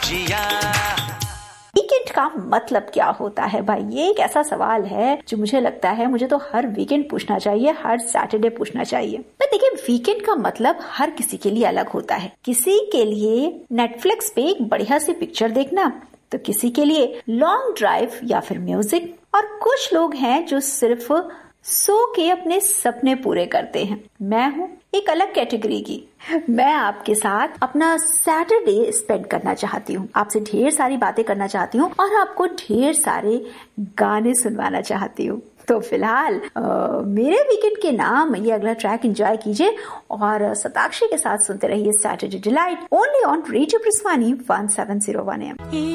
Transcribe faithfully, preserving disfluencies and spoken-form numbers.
जिया। Weekend का मतलब क्या होता है भाई? ये एक ऐसा सवाल है जो मुझे लगता है मुझे तो हर वीकेंड पूछना चाहिए, हर सैटरडे पूछना चाहिए। पर देखिए, वीकेंड का मतलब हर किसी के लिए अलग होता है। किसी के लिए नेटफ्लिक्स पे एक बढ़िया सी पिक्चर देखना, तो किसी के लिए लॉन्ग ड्राइव या फिर म्यूजिक, और कुछ लोग हैं जो सिर्फ सो के अपने सपने पूरे करते हैं। मैं हूँ एक अलग कैटेगरी की। मैं आपके साथ अपना सैटरडे स्पेंड करना चाहती हूँ, आपसे ढेर सारी बातें करना चाहती हूँ और आपको ढेर सारे गाने सुनवाना चाहती हूँ। तो फिलहाल मेरे वीकेंड के नाम ये अगला ट्रैक एंजॉय कीजिए और सताक्षी के साथ सुनते रहिए Saturday delight, only on radio प्रिस्वानी one seven zero one M.